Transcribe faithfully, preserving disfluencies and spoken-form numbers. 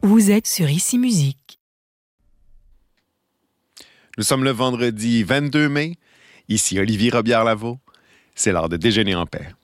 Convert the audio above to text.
Vous êtes sur Ici Musique. Nous sommes le vendredi vingt-deux mai. Ici Olivier Robillard-Lavaux. C'est l'heure de déjeuner en paix.